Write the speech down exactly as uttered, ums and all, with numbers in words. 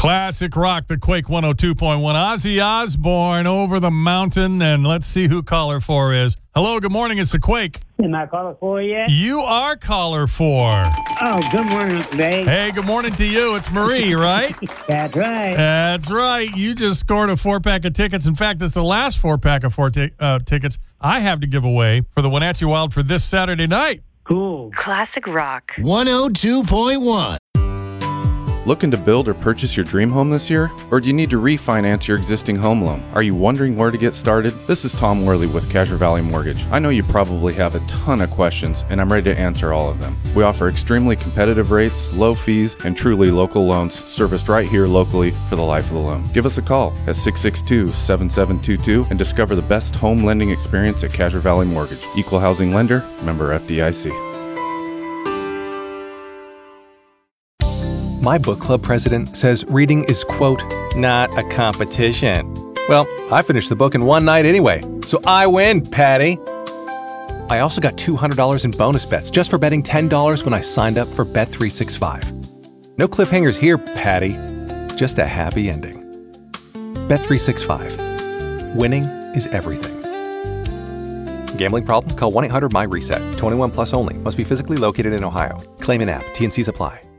Classic rock, the Quake one oh two point one. Ozzy Osbourne, Over the Mountain, and let's see who caller four is. Hello, good morning, it's the Quake. Am I caller four yet? You are caller four. Oh, good morning, Dave. Hey, good morning to you. It's Marie, right? That's right. That's right. You just scored a four-pack of tickets. In fact, it's the last four-pack of four t- uh, tickets I have to give away for the Wenatchee Wild for this Saturday night. Cool. Classic rock. one oh two point one. Looking to build or purchase your dream home this year? Or do you need to refinance your existing home loan? Are you wondering where to get started? This is Tom Worley with Casuar Valley Mortgage. I know you probably have a ton of questions, and I'm ready to answer all of them. We offer extremely competitive rates, low fees, and truly local loans serviced right here locally for the life of the loan. Give us a call at six six two, seven seven two two and discover the best home lending experience at Casuar Valley Mortgage. Equal housing lender, member F D I C. My book club president says reading is, quote, not a competition. Well, I finished the book in one night anyway, so I win, Patty. I also got two hundred dollars in bonus bets just for betting ten dollars when I signed up for Bet three sixty-five. No cliffhangers here, Patty. Just a happy ending. Bet three sixty-five. Winning is everything. Gambling problem? Call one eight hundred M Y RESET. twenty-one plus only. Must be physically located in Ohio. Claim in app. T and Cs apply.